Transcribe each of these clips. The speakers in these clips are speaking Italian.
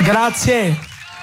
Grazie.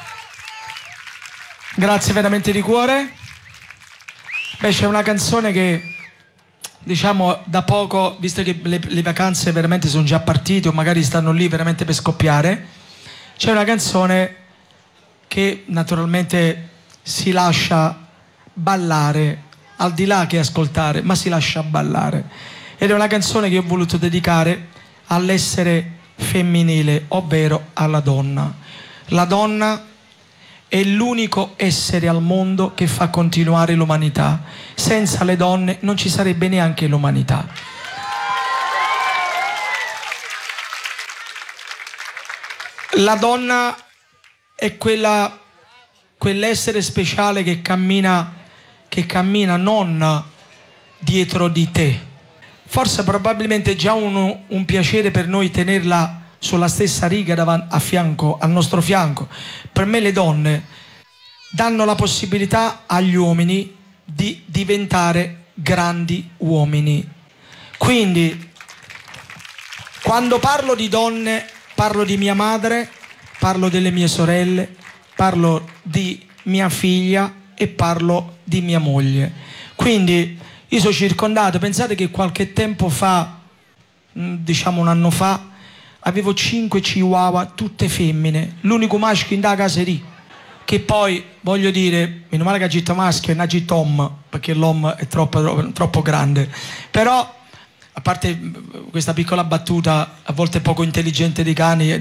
Grazie veramente di cuore. Beh, c'è una canzone che, diciamo, da poco, visto che le vacanze veramente sono già partite o magari stanno lì veramente per scoppiare, c'è una canzone che naturalmente si lascia ballare, al di là che ascoltare, ma si lascia ballare. Ed è una canzone che ho voluto dedicare all'essere femminile, ovvero alla donna. La donna è l'unico essere al mondo che fa continuare l'umanità. Senza le donne non ci sarebbe neanche l'umanità. La donna è quell'essere speciale che cammina non dietro di te. Forse probabilmente è già un piacere per noi tenerla sulla stessa riga al nostro fianco. Per me le donne danno la possibilità agli uomini di diventare grandi uomini. Quindi, quando parlo di donne, parlo di mia madre, parlo delle mie sorelle, parlo di mia figlia e parlo di mia moglie. Quindi io sono circondato, pensate che qualche tempo fa, diciamo un anno fa, avevo 5 chihuahua, tutte femmine, l'unico maschio in da casa lì, che poi, voglio dire, meno male che ha gitto maschio e non ha gitto Tom, perché l'uomo è troppo grande. Però, a parte questa piccola battuta, a volte poco intelligente dei cani,